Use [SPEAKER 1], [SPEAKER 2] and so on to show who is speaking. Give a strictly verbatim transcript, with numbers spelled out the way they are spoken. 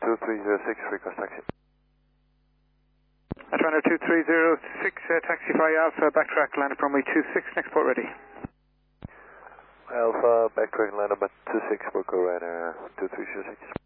[SPEAKER 1] two three zero six, request taxi.
[SPEAKER 2] Atlanta two three zero six, uh, taxi fly Alpha, backtrack, land at runway two six, next port ready.
[SPEAKER 1] Alpha, backtrack, land about two six, Burko Ryder two three zero six.